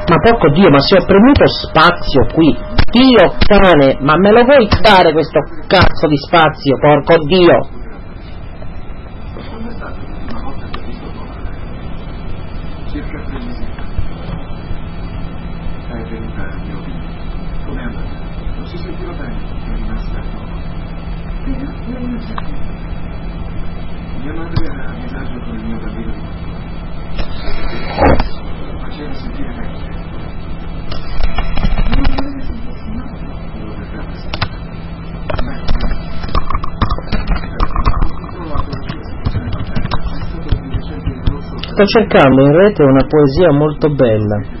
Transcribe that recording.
Ma porco Dio, ma se ho premuto spazio qui, Dio cane, ma me lo vuoi dare questo cazzo di spazio, porco Dio? Quando è stata l'ultima volta che ho visto tua madre? Circa 3 mesi fa. È venuta al mio video. Com'è andata? Non si sentiva bene, è rimasta a poco. Però lei non sapeva. Mia madre era a disagio con il mio bambino di 4 anni. Lo faceva sentire meglio. Non voleva sentirsi male. Lo aveva sentito. Sto cercando in rete una poesia molto bella.